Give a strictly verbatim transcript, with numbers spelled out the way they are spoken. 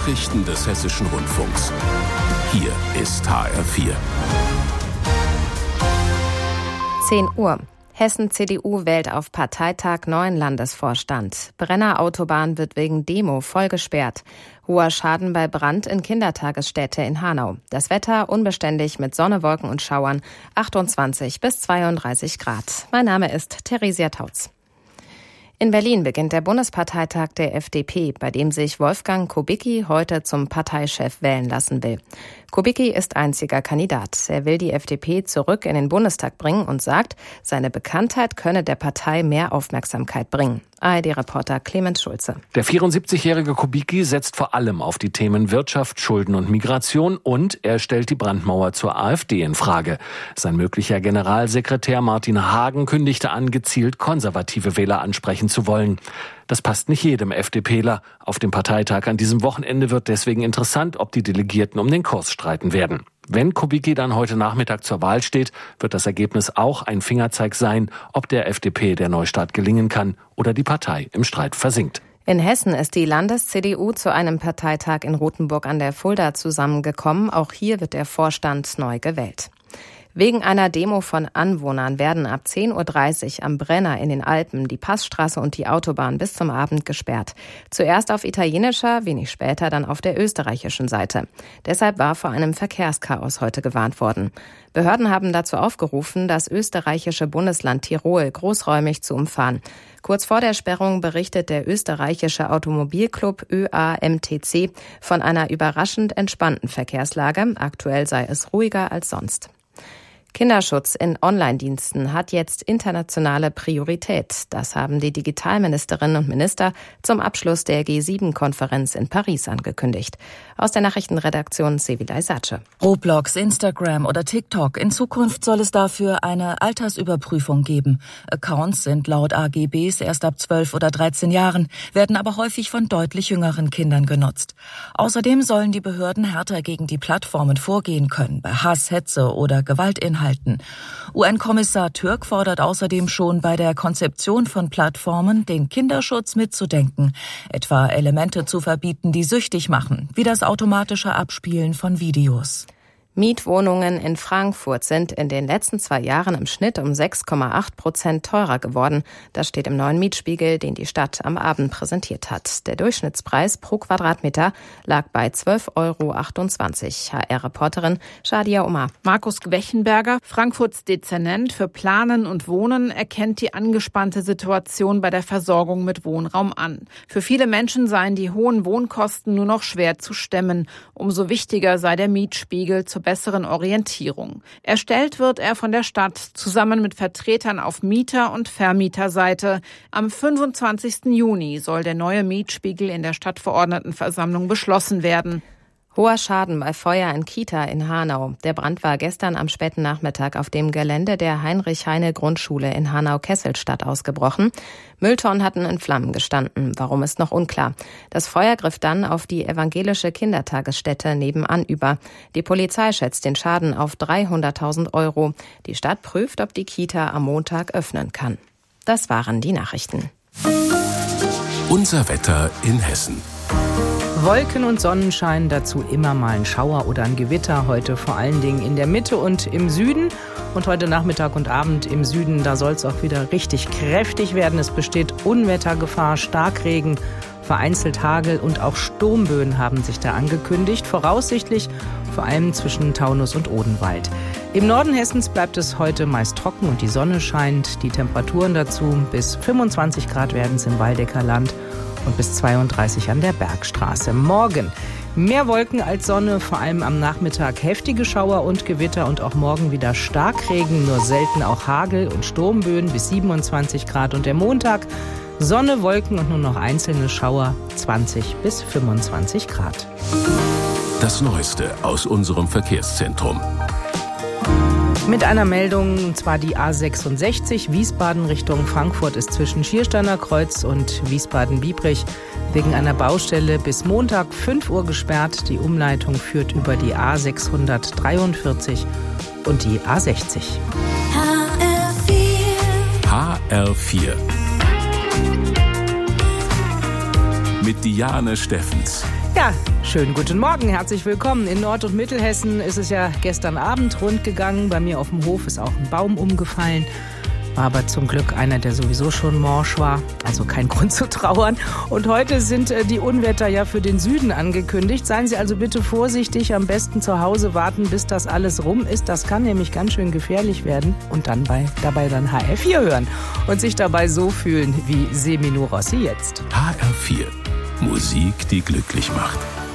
Nachrichten des Hessischen Rundfunks. Hier ist H R vier. zehn Uhr. Hessen-C D U wählt auf Parteitag neuen Landesvorstand. Brenner Autobahn wird wegen Demo voll gesperrt. Hoher Schaden bei Brand in Kindertagesstätte in Hanau. Das Wetter unbeständig mit Sonne, Wolken und Schauern. achtundzwanzig bis zweiunddreißig Grad. Mein Name ist Theresia Tautz. In Berlin beginnt der Bundesparteitag der F D P, bei dem sich Wolfgang Kubicki heute zum Parteichef wählen lassen will. Kubicki ist einziger Kandidat. Er will die F D P zurück in den Bundestag bringen und sagt, seine Bekanntheit könne der Partei mehr Aufmerksamkeit bringen. A R D-Reporter Clemens Schulze. Der vierundsiebzigjährige Kubicki setzt vor allem auf die Themen Wirtschaft, Schulden und Migration und er stellt die Brandmauer zur AfD in Frage. Sein möglicher Generalsekretär Martin Hagen kündigte an, gezielt konservative Wähler ansprechen zu wollen. Das passt nicht jedem FDPler. Auf dem Parteitag an diesem Wochenende wird deswegen interessant, ob die Delegierten um den Kurs streiten werden. Wenn Kubicki dann heute Nachmittag zur Wahl steht, wird das Ergebnis auch ein Fingerzeig sein, ob der F D P der Neustart gelingen kann oder die Partei im Streit versinkt. In Hessen ist die Landes-C D U zu einem Parteitag in Rothenburg an der Fulda zusammengekommen. Auch hier wird der Vorstand neu gewählt. Wegen einer Demo von Anwohnern werden ab zehn Uhr dreißig am Brenner in den Alpen die Passstraße und die Autobahn bis zum Abend gesperrt. Zuerst auf italienischer, wenig später dann auf der österreichischen Seite. Deshalb war vor einem Verkehrschaos heute gewarnt worden. Behörden haben dazu aufgerufen, das österreichische Bundesland Tirol großräumig zu umfahren. Kurz vor der Sperrung berichtet der österreichische Automobilclub Ö A M T C von einer überraschend entspannten Verkehrslage. Aktuell sei es ruhiger als sonst. Kinderschutz in Online-Diensten hat jetzt internationale Priorität. Das haben die Digitalministerinnen und Minister zum Abschluss der G sieben Konferenz in Paris angekündigt. Aus der Nachrichtenredaktion Sevilay Sace. Roblox, Instagram oder TikTok. In Zukunft soll es dafür eine Altersüberprüfung geben. Accounts sind laut A G Bs erst ab zwölf oder dreizehn Jahren, werden aber häufig von deutlich jüngeren Kindern genutzt. Außerdem sollen die Behörden härter gegen die Plattformen vorgehen können, bei Hass, Hetze oder Gewaltinhalten. U N-Kommissar Türk fordert außerdem schon bei der Konzeption von Plattformen, den Kinderschutz mitzudenken, etwa Elemente zu verbieten, die süchtig machen, wie das automatische Abspielen von Videos. Mietwohnungen in Frankfurt sind in den letzten zwei Jahren im Schnitt um sechs Komma acht Prozent teurer geworden. Das steht im neuen Mietspiegel, den die Stadt am Abend präsentiert hat. Der Durchschnittspreis pro Quadratmeter lag bei zwölf Euro achtundzwanzig. H R-Reporterin Shadia Omar. Markus Gwechenberger, Frankfurts Dezernent für Planen und Wohnen, erkennt die angespannte Situation bei der Versorgung mit Wohnraum an. Für viele Menschen seien die hohen Wohnkosten nur noch schwer zu stemmen. Umso wichtiger sei der Mietspiegel zur besseren Orientierung. Erstellt wird er von der Stadt zusammen mit Vertretern auf Mieter- und Vermieterseite. Am fünfundzwanzigsten Juni soll der neue Mietspiegel in der Stadtverordnetenversammlung beschlossen werden. Hoher Schaden bei Feuer in Kita in Hanau. Der Brand war gestern am späten Nachmittag auf dem Gelände der Heinrich-Heine-Grundschule in Hanau-Kesselstadt ausgebrochen. Mülltonnen hatten in Flammen gestanden. Warum ist noch unklar. Das Feuer griff dann auf die evangelische Kindertagesstätte nebenan über. Die Polizei schätzt den Schaden auf dreihunderttausend Euro. Die Stadt prüft, ob die Kita am Montag öffnen kann. Das waren die Nachrichten. Unser Wetter in Hessen. Wolken und Sonnenschein, dazu immer mal ein Schauer oder ein Gewitter, heute vor allen Dingen in der Mitte und im Süden. Und heute Nachmittag und Abend im Süden, da soll es auch wieder richtig kräftig werden. Es besteht Unwettergefahr, Starkregen, vereinzelt Hagel und auch Sturmböen haben sich da angekündigt. Voraussichtlich vor allem zwischen Taunus und Odenwald. Im Norden Hessens bleibt es heute meist trocken und die Sonne scheint. Die Temperaturen dazu bis fünfundzwanzig Grad werden es im Waldecker Land und bis zweiunddreißig an der Bergstraße. Morgen mehr Wolken als Sonne, vor allem am Nachmittag heftige Schauer und Gewitter und auch morgen wieder Starkregen, nur selten auch Hagel und Sturmböen bis siebenundzwanzig Grad. Und der Montag Sonne, Wolken und nur noch einzelne Schauer, zwanzig bis fünfundzwanzig Grad. Das Neueste aus unserem Verkehrszentrum. Mit einer Meldung, und zwar die A sechsundsechzig, Wiesbaden Richtung Frankfurt ist zwischen Schiersteiner Kreuz und Wiesbaden-Biebrich wegen einer Baustelle bis Montag fünf Uhr gesperrt. Die Umleitung führt über die A sechshundertdreiundvierzig und die A sechzig. H R vier. Mit Diane Steffens. Ja, schönen guten Morgen, herzlich willkommen. In Nord- und Mittelhessen ist es ja gestern Abend rund gegangen. Bei mir auf dem Hof ist auch ein Baum umgefallen. War aber zum Glück einer, der sowieso schon morsch war. Also kein Grund zu trauern. Und heute sind die Unwetter ja für den Süden angekündigt. Seien Sie also bitte vorsichtig, am besten zu Hause warten, bis das alles rum ist. Das kann nämlich ganz schön gefährlich werden. Und dann bei, dabei dann H R vier hören und sich dabei so fühlen wie Semino Rossi jetzt. H R vier. Musik, die glücklich macht.